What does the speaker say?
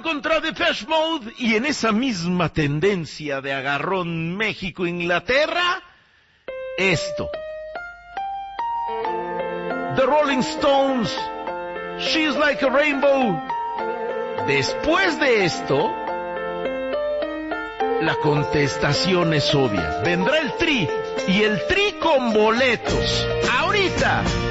contra Depeche Mode, y en esa misma tendencia de agarrón México-Inglaterra, esto. The Rolling Stones, She's Like a Rainbow. Después de esto, la contestación es obvia. Vendrá el Tri, y el Tri con boletos. Ahorita.